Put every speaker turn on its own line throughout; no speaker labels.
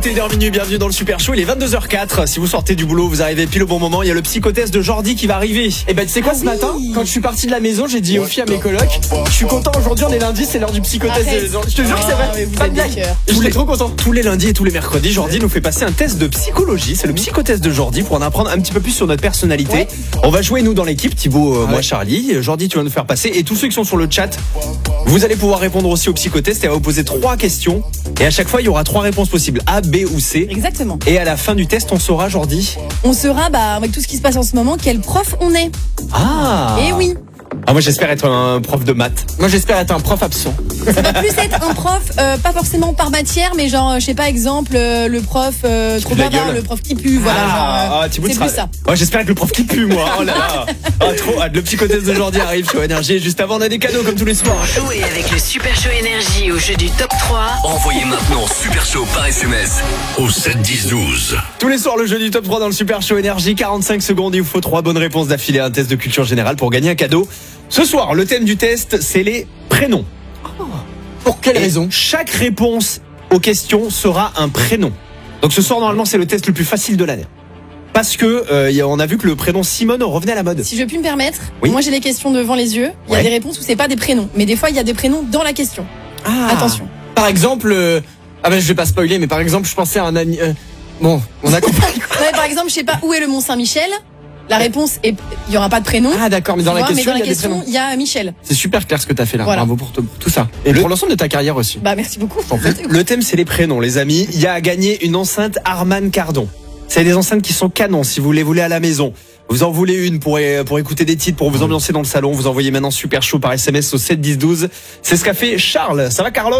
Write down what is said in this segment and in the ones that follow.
écoutez 1h, bienvenue dans le Super Show, il est 22h04. Si vous sortez du boulot, vous arrivez pile au bon moment. Il y a le psychotest de Jordi qui va arriver.
Et ben tu sais quoi, ce matin, quand je suis parti de la maison, j'ai dit aux filles, à mes colocs, je suis content, aujourd'hui on est lundi, c'est l'heure du psychotest. Je te jure que c'est vrai, pas de blague. Je suis trop content.
Tous les lundis et tous les mercredis, Jordi nous fait passer un test de psychologie. C'est le psychotest de Jordi pour en apprendre un petit peu plus sur notre personnalité.
Ouais.
On va jouer nous dans l'équipe, Thibaut, moi Charlie. Jordi, tu vas nous faire passer. Et tous ceux qui sont sur le chat, vous allez pouvoir répondre aussi au psychotest. Et on va vous poser 3 questions. Et à chaque fois, il y aura 3 réponses possibles, A, B ou C.
Exactement.
Et à la fin du test, on saura, Jordi.
On saura, avec tout ce qui se passe en ce moment, quel prof on est.
Ah.
Et oui.
Ah, moi j'espère être un prof de maths.
Moi j'espère être un prof absent.
Ça va plus être un prof, pas forcément par matière, mais genre, je sais pas, exemple, le prof trop bavard, le prof qui pue, voilà.
Thibaut,
c'est plus ça.
Ouais, j'espère être le prof qui pue, moi. Oh là là. Trop hâte. Le psychotest d'aujourd'hui arrive sur Énergie. Juste avant, on a des cadeaux comme tous les soirs.
Jouez avec le Super Show Énergie au jeu du top 3.
Envoyez maintenant Super Show par SMS au 7 10 12.
Tous les soirs, le jeu du top 3 dans le Super Show Énergie. 45 secondes, il vous faut 3 bonnes réponses d'affilée à un test de culture générale pour gagner un cadeau. Ce soir, le thème du test, c'est les prénoms.
Pour quelle raison?
Chaque réponse aux questions sera un prénom. Donc ce soir, normalement, c'est le test le plus facile de l'année. Parce que on a vu que le prénom Simone revenait à la mode.
Si je puis me permettre,
Oui.
moi j'ai les questions devant les yeux. Il y a des réponses où c'est pas des prénoms, mais des fois il y a des prénoms dans la question. Attention.
Par exemple, je vais pas spoiler, mais par exemple, je pensais à un ami. Bon, on a compris.
Non, mais par exemple, je sais pas où est le Mont Saint-Michel. La réponse est, il y aura pas de prénom.
Ah d'accord, mais dans
Tu
la
vois,
question,
mais dans
il y
la
a des prénoms.
question, il y a Michel.
C'est super clair ce que t'as fait là.
Voilà.
Bravo pour tout ça. Et pour l'ensemble de ta carrière aussi.
Merci beaucoup.
Le thème, c'est les prénoms, les amis. Il y a à gagner une enceinte Harman Kardon. C'est des enceintes qui sont canons si vous les voulez à la maison. Vous en voulez une pour écouter des titres, pour vous ambiancer dans le salon. Vous envoyez maintenant Super Show par SMS au 7 10 12. C'est ce qu'a fait Charles. Ça va, Carlos?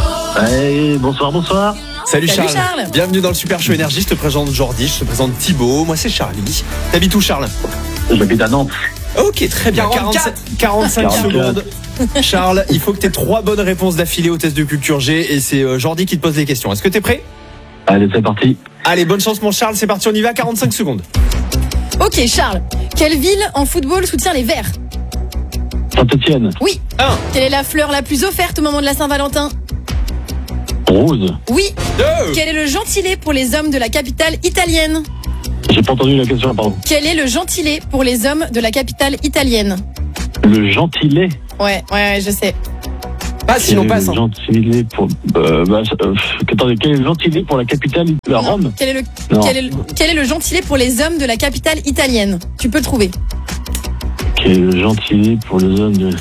Hey, bonsoir.
Salut
Salut,
Charles.
Charles.
Bienvenue dans le Super Show Énergie. Je te présente Jordi, je te présente Thibaut. Moi, c'est Charlie. T'habites où, Charles?
J'habite à Nantes.
Ok, très bien. 45 secondes. Charles, il faut que tu aies 3 bonnes réponses d'affilée au test de culture G. Et c'est Jordi qui te pose les questions. Est-ce que t'es prêt?
Allez, c'est parti.
Allez, bonne chance mon Charles, c'est parti, on y va, 45 secondes.
Ok, Charles. Quelle ville en football soutient les Verts?
Saint-Etienne.
Oui.
1,
Quelle est la fleur la plus offerte au moment de la Saint-Valentin?
Rose.
Oui.
2,
Quel est le gentilé pour les hommes de la capitale italienne?
J'ai pas entendu la question, pardon.
Quel est le gentilé pour les hommes de la capitale italienne?
Le gentilé.
Ouais, je sais.
Pas sinon
Quel est
passe.
le gentilé pour. Attendez, quel est le gentilé pour la capitale de
Non.
Rome?
Quel est le
Non.
quel est le gentilé pour les hommes de la capitale italienne? Tu peux le trouver.
Quel est le gentilé pour les hommes de.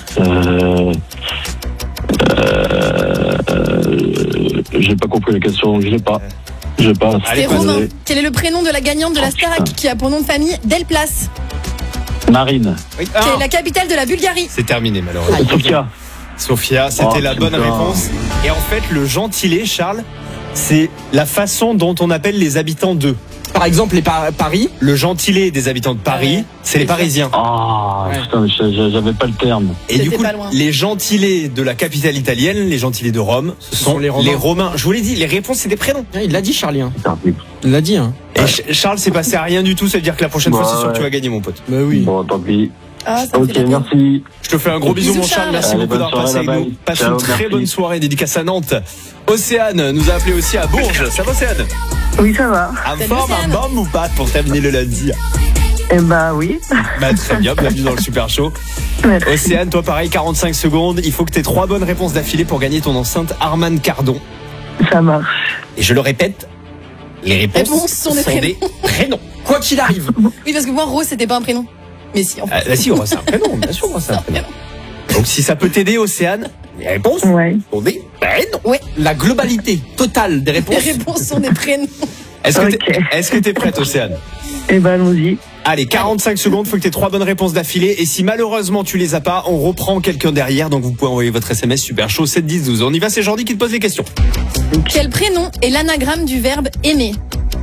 J'ai pas compris la question, je l'ai pas. Je passe.
Allez,
C'est
désolé.
Romain. Quel est le prénom de la gagnante de la Starac qui a pour nom de famille Delplace?
Marine.
oui,
Quelle
1.
est la capitale de la Bulgarie?
C'est terminé malheureusement.
Sofia.
Sophia, c'était
Oh,
la bonne
putain.
réponse. Et en fait, le gentilé, Charles, c'est la façon dont on appelle les habitants d'eux.
Par exemple, Paris.
Le gentilé des habitants de Paris,
Ouais.
c'est les Parisiens.
Ah,
Ouais.
putain, j'avais pas le terme.
Et du
C'était
coup,
pas loin.
les gentilés de la capitale italienne, les gentilés de Rome, ce sont
les Romains.
Je vous l'ai dit, les réponses, c'est des prénoms.
Il l'a dit, Charlie. Hein.
Putain,
Il l'a dit. Hein.
Et Charles, c'est passé à rien du tout, ça veut dire que la prochaine fois, c'est sûr que tu vas gagner, mon pote.
Bah oui.
Bon, tant pis.
Ah, ça me
Ok,
fait de la peine.
merci.
Je te fais un gros bisou,
Bisous,
mon Charles.
Charles.
Merci
Allez,
beaucoup
bonne
d'avoir passé
soirée,
avec nous.
bye.
Passe
Ciao,
une très
merci.
bonne soirée. Dédicace à Nantes. Océane nous a appelé aussi à Bourges. Ça va, Océane?
Oui, ça va.
En
Salut,
forme,
Océane.
un bombe ou pas pour terminer le lundi?
Eh ben oui.
Très bien, bienvenue dans le Super Show.
Merci.
Océane, toi pareil, 45 secondes. Il faut que tu aies 3 bonnes réponses d'affilée pour gagner ton enceinte Harman Kardon.
Ça marche.
Et je le répète, les réponses
Réponses sont des
prénoms.
Quoi qu'il arrive.
Oui, parce que moi, Rose, c'était pas un prénom. Mais si, en fait.
Si, c'est un prénom, bien sûr, c'est un prénom. Donc si ça peut t'aider, Océane, les réponses
Ouais.
sont des prénoms.
La globalité totale des
Les
réponses.
réponses sont des prénoms.
Est-ce que t'es prête, Océane?
Eh ben allons-y.
Allez, 45 secondes, faut que tu aies 3 bonnes réponses d'affilée. Et si malheureusement tu les as pas, on reprend quelqu'un derrière. Donc vous pouvez envoyer votre SMS Super Show 7 10 12. On y va, c'est Jordi qui te pose les questions.
Quel prénom est l'anagramme du verbe aimer?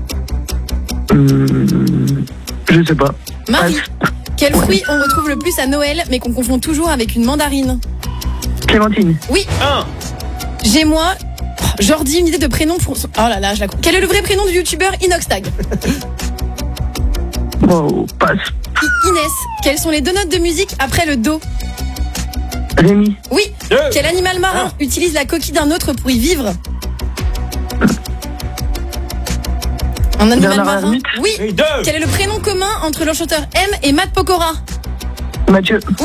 Je sais pas.
Marie. Quel fruit on retrouve le plus à Noël, mais qu'on confond toujours avec une mandarine?
Clémentine.
Oui.
1,
J'ai moi. Jordi, une idée de prénom pour. Oh là là, je la. Quel est le vrai prénom du youtubeur Inoxtag?
Wow, passe.
Inès. Quelles sont les 2 notes de musique après le do?
Rémi.
Oui. Quel animal marin utilise la coquille d'un autre pour y vivre? Un animal
Bernard
marin.
Hermite.
Oui.
Oui, 2.
Quel est le prénom commun entre le chanteur M et Matt Pokora?
Mathieu.
Oui.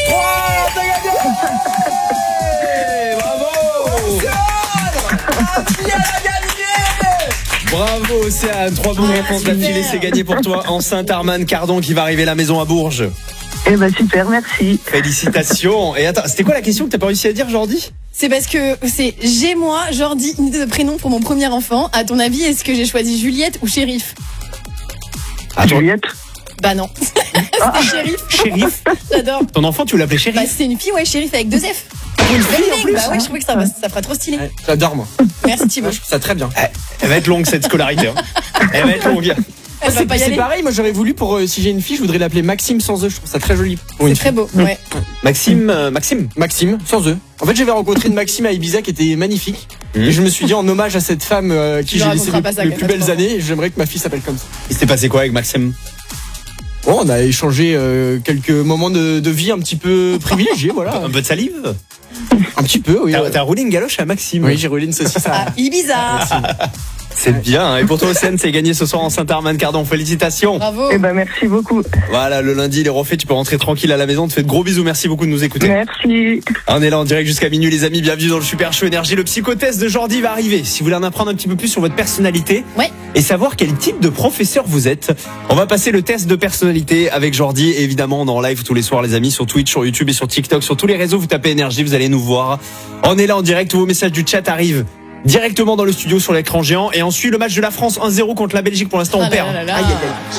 Bravo Océane, 3 bonnes réponses d'affilée, c'est gagné pour toi. Enceinte Arman Cardon qui va arriver à la maison à Bourges.
Eh ben super, merci.
Félicitations. Et attends, c'était quoi la question que t'as pas réussi à dire, Jordi?
C'est parce que c'est moi, Jordi, une idée de prénom pour mon premier enfant. À ton avis, est-ce que j'ai choisi Juliette ou Shérif?
Juliette.
Bah non. C'était Shérif.
Shérif.
J'adore.
Ton enfant, tu l'appelais
Bah
Shérif?
c'est une fille, ouais, Shérif avec 2 F.
Une fille en plus.
Bah ouais, je trouvais que ça fera trop stylé.
Ouais, j'adore moi.
Merci Thibaut.
Je trouve ça très bien.
Elle va être longue cette scolarité. Hein. Elle va être longue.
Elle va pas y
C'est
aller.
pareil, moi j'aurais voulu pour si j'ai une fille, je voudrais l'appeler Maxime sans E. Je trouve ça très joli. Pour une
C'est très beau. Ouais.
Maxime.
Maxime sans E. En fait, j'avais rencontré une Maxime à Ibiza qui était magnifique. Et je me suis dit en hommage à cette femme qui
Tu
j'ai
lui
laissé
raconteras pas ça,
les
qu'elle
plus
va te
belles
voir.
années, j'aimerais que ma fille s'appelle comme ça.
Il s'était passé quoi avec Maxime?
Bon, on a échangé quelques moments de vie un petit peu privilégiés, voilà.
Un peu de salive?
Un petit peu, oui.
T'as roulé une galoche à Maxime?
Oui, j'ai roulé une saucisse
Ah, Ibiza.
C'est bien. Et pour toi, Océane, c'est gagné ce soir en Saint-Armand Cardon. Félicitations.
Bravo.
Eh ben merci beaucoup.
Voilà, le lundi, il est refait. Tu peux rentrer tranquille à la maison. On te fait de gros bisous. Merci beaucoup de nous écouter.
Merci.
On est là en direct jusqu'à minuit, les amis. Bienvenue dans le Super Show Énergie. Le psychotest de Jordi va arriver. Si vous voulez en apprendre un petit peu plus sur votre personnalité
Ouais.
et savoir quel type de professeur vous êtes, on va passer le test de personnalité avec Jordi. Et évidemment, on est en live tous les soirs, les amis, sur Twitch, sur YouTube et sur TikTok, sur tous les réseaux. Vous tapez Énergie, vous allez nous voir. On est là en direct. Tous vos messages du chat arrivent directement dans le studio sur l'écran géant. Et on suit le match de la France 1-0 contre la Belgique. Pour l'instant, on
Ah là
perd.
là là là.
Aïe, aïe, aïe.